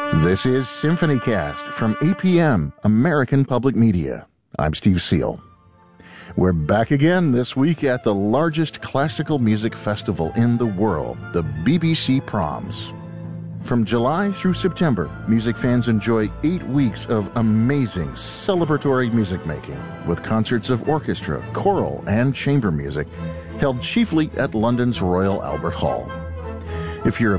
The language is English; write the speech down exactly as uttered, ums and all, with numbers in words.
This is SymphonyCast from A P M, American Public Media. I'm Steve Seal. We're back again this week at the largest classical music festival in the world, the B B C Proms. From July through September, music fans enjoy eight weeks of amazing celebratory music making with concerts of orchestra, choral, and chamber music held chiefly at London's Royal Albert Hall. If you're a